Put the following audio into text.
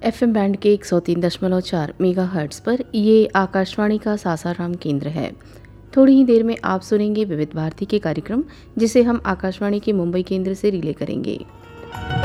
FM band के 103.4 megahertz पर ये आकाशवाणी का सासाराम केंद्र है। थोड़ी ही देर में आप सुनेंगे विविध भारती के कार्यक्रम, जिसे हम आकाशवाणी के मुंबई केंद्र से रिले करेंगे।